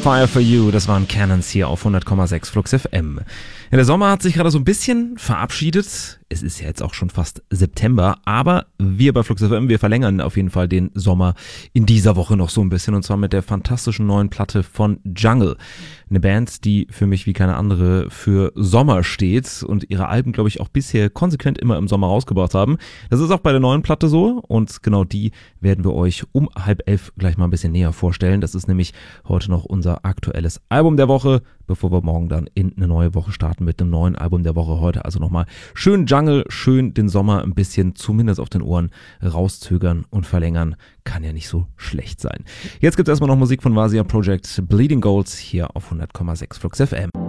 Fire for You, das waren Cannons hier auf 100,6 Flux FM. Ja, der Sommer hat sich gerade so ein bisschen verabschiedet. Es ist ja jetzt auch schon fast September, aber wir bei Flux FM, wir verlängern auf jeden Fall den Sommer in dieser Woche noch so ein bisschen, und zwar mit der fantastischen neuen Platte von Jungle. Eine Band, die für mich wie keine andere für Sommer steht und ihre Alben, glaube ich, auch bisher konsequent immer im Sommer rausgebracht haben. Das ist auch bei der neuen Platte so, und genau die werden wir euch um 10:30 gleich mal ein bisschen näher vorstellen. Das ist nämlich heute noch unser aktuelles Album der Woche, bevor wir morgen dann in eine neue Woche starten mit einem neuen Album der Woche. Heute also nochmal schön Jungle, schön den Sommer ein bisschen zumindest auf den Ohren rauszögern und verlängern. Kann ja nicht so schlecht sein. Jetzt gibt es erstmal noch Musik von Vasia Project, Bleeding Goals hier auf 100,6 Flux FM.